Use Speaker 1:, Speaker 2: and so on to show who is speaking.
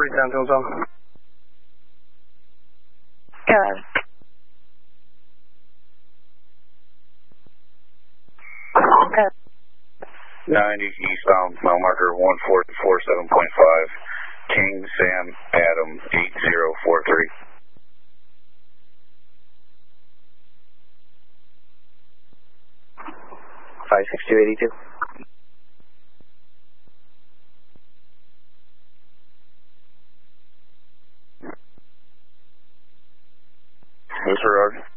Speaker 1: return to zone.
Speaker 2: Good.
Speaker 3: 90 eastbound, mile marker 1447.5, King Sam Adam 8043.
Speaker 4: Five 6282.
Speaker 3: Disregard.